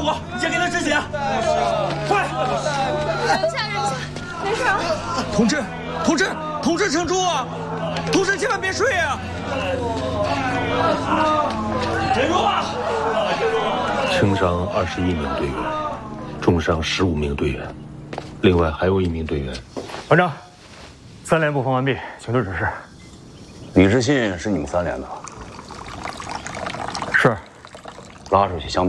火，先给他止血。快！ 忍下，没事啊。 同志，撑住啊！同志，千万别睡啊！忍住啊！ 轻伤21名队员，重伤15名队员，另外还有1名队员。 团长，3连布防完毕，请对指示。 李志信是你们3连的？ 是。 拉出去枪毙。